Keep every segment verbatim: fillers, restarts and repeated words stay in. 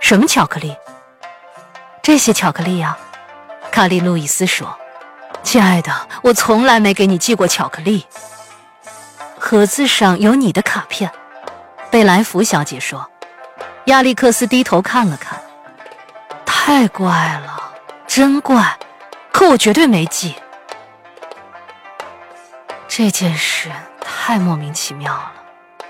什么巧克力？这些巧克力呀、啊。卡莉路易斯说，亲爱的，我从来没给你寄过巧克力。盒子上有你的卡片。贝莱福小姐说。亚历克斯低头看了看，太怪了，真怪，可我绝对没寄。这件事太莫名其妙了。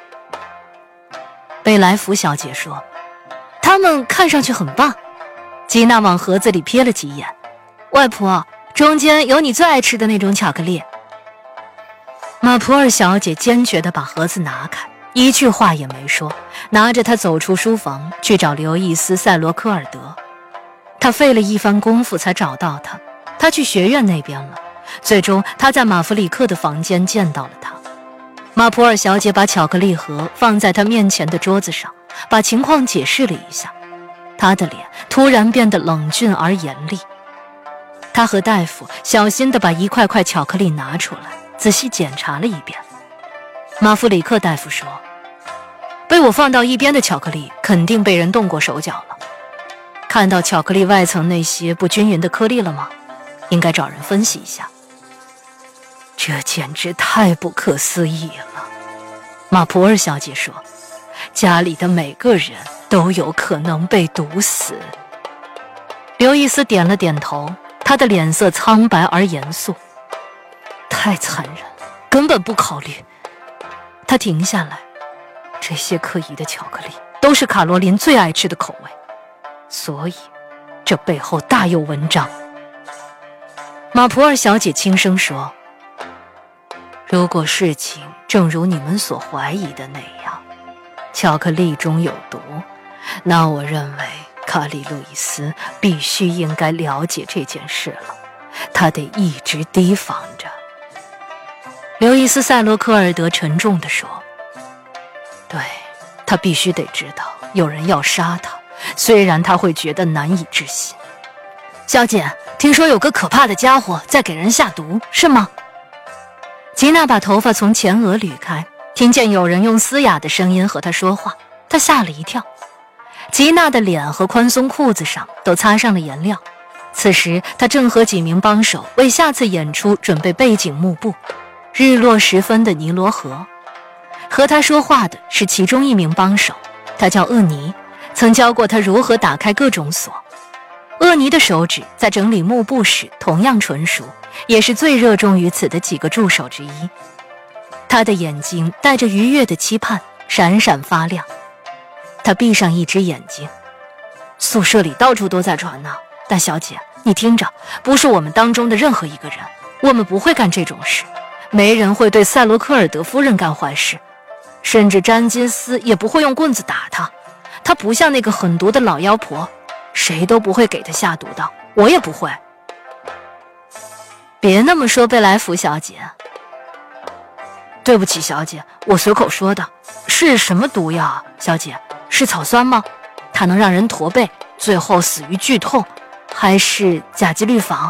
贝莱福小姐说，他们看上去很棒。吉娜往盒子里瞥了几眼，外婆，中间有你最爱吃的那种巧克力。马普尔小姐坚决地把盒子拿开，一句话也没说，拿着它走出书房去找刘易斯·塞罗科尔德。她费了一番功夫才找到他，他去学院那边了。最终他在马弗里克的房间见到了他。马普尔小姐把巧克力盒放在他面前的桌子上，把情况解释了一下。他的脸突然变得冷峻而严厉。他和大夫小心地把一块块巧克力拿出来，仔细检查了一遍。马弗里克大夫说，被我放到一边的巧克力肯定被人动过手脚了。看到巧克力外层那些不均匀的颗粒了吗？应该找人分析一下。这简直太不可思议了，马普尔小姐说，家里的每个人都有可能被毒死。刘易斯点了点头，他的脸色苍白而严肃。太残忍，根本不考虑。他停下来，这些可疑的巧克力都是卡罗琳最爱吃的口味，所以这背后大有文章。马普尔小姐轻声说，如果事情正如你们所怀疑的那样，巧克力中有毒，那我认为卡莉路易斯必须应该了解这件事了，他得一直提防着。刘易斯·塞罗科尔德沉重地说，对，他必须得知道有人要杀他，虽然他会觉得难以置信。小姐，听说有个可怕的家伙在给人下毒，是吗？吉娜把头发从前额捋开，听见有人用嘶哑的声音和她说话，她吓了一跳。吉娜的脸和宽松裤子上都擦上了颜料，此时她正和几名帮手为下次演出准备背景幕布。日落时分的尼罗河。和她说话的是其中一名帮手，他叫厄尼，曾教过他如何打开各种锁。厄尼的手指在整理幕布时同样纯熟，也是最热衷于此的几个助手之一。他的眼睛带着愉悦的期盼，闪闪发亮。他闭上一只眼睛。宿舍里到处都在传呢，但小姐，你听着，不是我们当中的任何一个人，我们不会干这种事，没人会对塞罗科尔德夫人干坏事，甚至詹金斯也不会用棍子打他。他不像那个狠毒的老妖婆，谁都不会给他下毒的，我也不会。别那么说，贝莱福小姐。对不起，小姐，我随口说的。是什么毒药啊，小姐？是草酸吗？它能让人驼背，最后死于剧痛，还是甲基氯仿？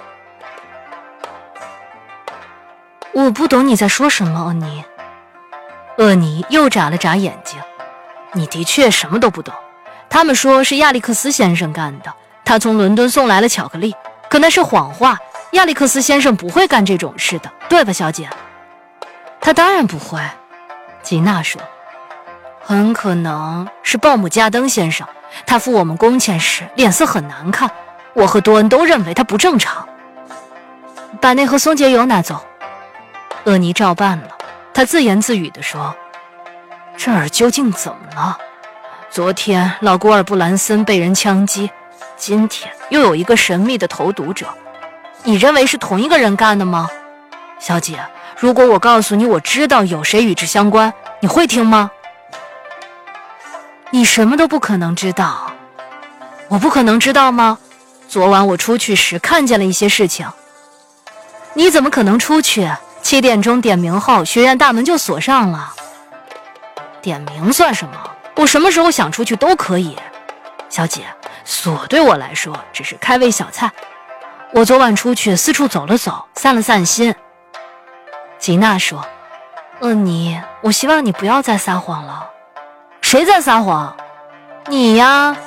我不懂你在说什么，厄尼。厄尼又眨了眨眼睛。你的确什么都不懂。他们说是亚历克斯先生干的，他从伦敦送来了巧克力，可那是谎话。亚历克斯先生不会干这种事的，对吧，小姐？他当然不会，吉娜说。很可能是鲍姆加登先生，他付我们工钱时脸色很难看，我和多恩都认为他不正常。把那盒松节油拿走。厄尼照办了，他自言自语地说，这儿究竟怎么了？昨天老古尔布兰森被人枪击，今天又有一个神秘的投毒者，你认为是同一个人干的吗？小姐，如果我告诉你我知道有谁与之相关，你会听吗？你什么都不可能知道。我不可能知道吗？昨晚我出去时看见了一些事情。你怎么可能出去？七点钟点名后，学院大门就锁上了。点名算什么？我什么时候想出去都可以。小姐，锁对我来说只是开胃小菜。我昨晚出去四处走了走，散了散心。吉娜说，厄尼，我希望你不要再撒谎了。谁在撒谎？你呀。